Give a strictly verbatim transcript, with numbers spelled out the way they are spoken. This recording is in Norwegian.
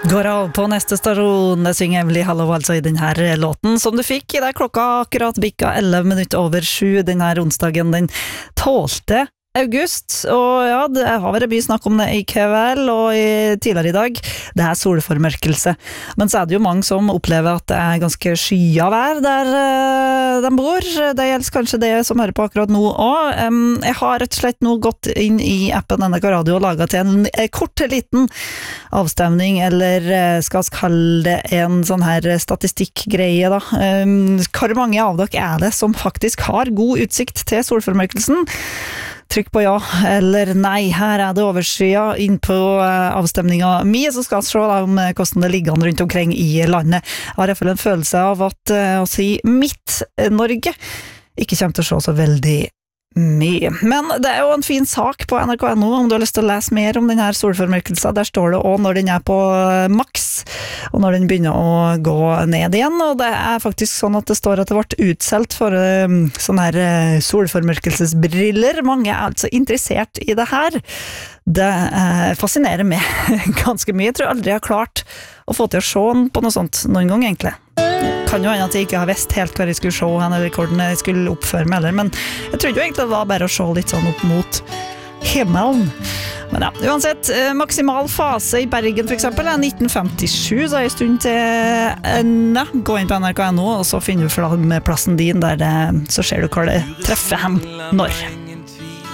Går av på neste stasjon, det synger Emily Hallow altså i denne låten, som du fikk i det klokka akkurat bikka elleve minutter over sju denne onsdagen den tolvte august, og ja, det har vært mye snakk om det i kveld og i tidligere i dag. Det er solformørkelse, men så er det jo mange som opplever at det er ganske skya vær der uh, de bor. Det gjelder kanskje det som hører på akkurat nå også. Um, jeg har rett og slett nå gått inn i appen N R K Radio og laget til en uh, kort liten avstemning, eller uh, skal vi kalle det en sånn her statistikkgreie da. Um, hvor mange av dere er det som faktisk har god utsikt til solformørkelsen? Trykk på ja eller nei. Her er det overskya inn på uh, avstemninga mi, så skal vi se da, om hvordan det ligger an rundt omkring i landet. Jeg har i hvert fall en følelse av at uh, å si Midt-Norge ikke kommer til å se så veldig mye. Men det er jo en fin sak på N R K punkt N O om du har lyst til å lese mer om denne solformørkelsen. Der står det også når den er på maks, og når den begynner å gå ned igjen, og det er faktisk sånn at det står at det ble utselt for uh, sånne her uh, solformørkelsesbriller. Mange er altså interessert i det her. Det uh, fascinerer meg ganske mye. Jeg tror aldri jeg har klart å få til å se på noe sånt noen gang egentlig. Kan jo hende at jeg ikke har visst helt hva jeg skulle se eller rekorden jeg skulle oppføre meg eller, men jeg trodde jo egentlig det var bare å se litt sånn opp mot himmelen. Men ja, uansett, maksimal fase i Bergen for eksempel er nitten femtisju, så er det en stund til enda. Gå inn på N R K punkt N O, og så finner du fram med plassen din der det, så ser du hva det treffer hen når.